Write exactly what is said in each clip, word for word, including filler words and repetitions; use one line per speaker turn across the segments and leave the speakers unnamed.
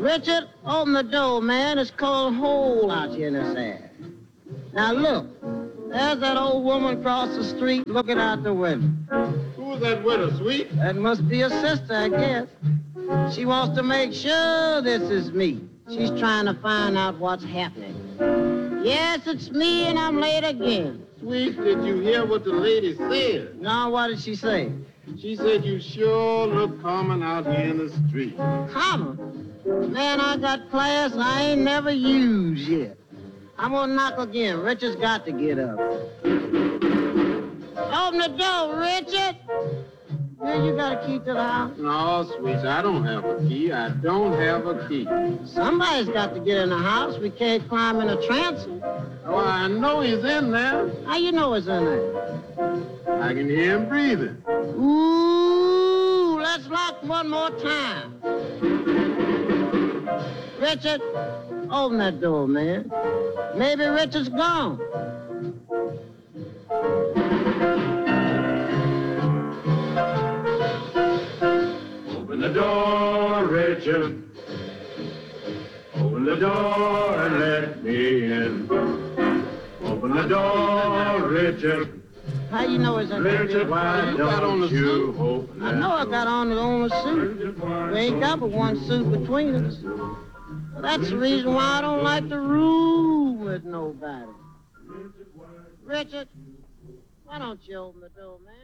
Richard, open the door, man. It's cold hole out here in this air. Now look, there's that old woman across the street looking out the window.
Who's that widow, sweet?
That must be a sister, I guess. She wants to make sure this is me. She's trying to find out what's happening. Yes, it's me, and I'm late again.
Sweet, did you hear what the lady said?
Now, what did she say?
She said you sure look common out here in the street.
Common? Man, I got class I ain't never used yet. I'm gonna knock again. Richard's got to get up. Open the door, Richard! Yeah, you got a key to the house?
No, sweet, I don't have a key. I don't have a key.
Somebody's got to get in the house. We can't climb in a transom.
Oh, I know he's in there.
How you know he's in there?
I can hear him breathing.
Ooh, let's lock one more time. Richard, open that door, man. Maybe Richard's gone.
Open the door, Richard. Open the door and let me in. Open the door, Richard.
How you know it's in there?
Richard, why don't you open
I know I got on the only suit. We ain't got but one suit between us. That's the reason why I don't like to room with nobody. Richard, why don't you open the door, man?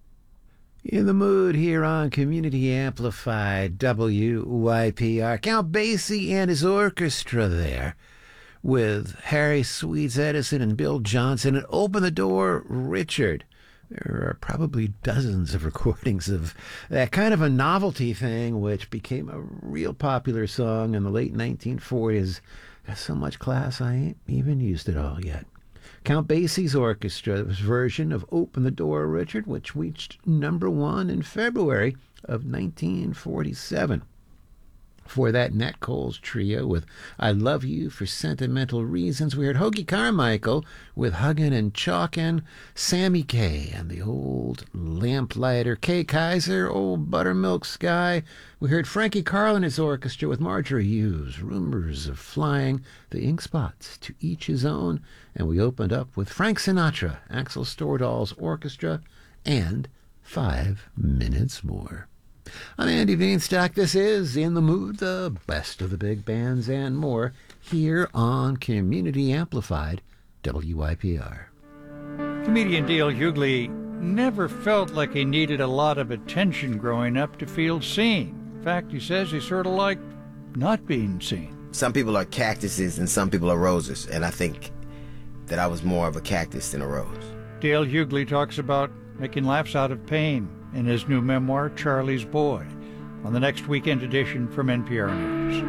In the mood here on Community Amplified W Y P R. Count Basie and his orchestra there with Harry Sweets Edison and Bill Johnson. And Open the Door, Richard. There are probably dozens of recordings of that kind of a novelty thing, which became a real popular song in the late nineteen forties. Got so much class, I ain't even used it all yet. Count Basie's orchestra's version of Open the Door, Richard, which reached number one in February of nineteen forty-seven. For that, Nat Cole's trio with I Love You for Sentimental Reasons. We heard Hoagy Carmichael with Huggin' and Chalkin', Sammy Kaye and the Old Lamplighter, Kay Kaiser, Old Buttermilk Sky. We heard Frankie Carl and his orchestra with Marjorie Hughes, Rumors of Flying, the Ink Spots, To Each His Own. And we opened up with Frank Sinatra, Axel Stordahl's orchestra, and Five Minutes More. I'm Andy Veenstock. This is In the Mood, the best of the big bands and more, here on Community Amplified W Y P R.
Comedian Dale Hughley never felt like he needed a lot of attention growing up to feel seen. In fact, he says he sort of liked not being seen.
Some people are cactuses and some people are roses, and I think that I was more of a cactus than a rose.
Dale Hughley talks about making laughs out of pain in his new memoir, Charlie's Boy, on the next weekend edition from N P R News.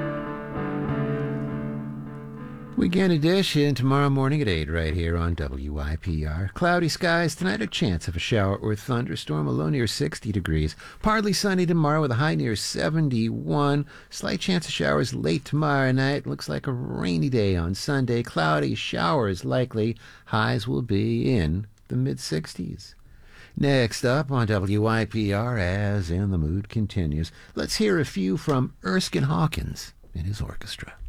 Weekend edition tomorrow morning at eight right here on W Y P R. Cloudy skies tonight, a chance of a shower or thunderstorm, a low near sixty degrees. Partly sunny tomorrow with a high near seventy-one. Slight chance of showers late tomorrow night. Looks like a rainy day on Sunday. Cloudy, showers likely. Highs will be in the mid-sixties. Next up on W Y P R, as In the Mood continues, let's hear a few from Erskine Hawkins and his orchestra.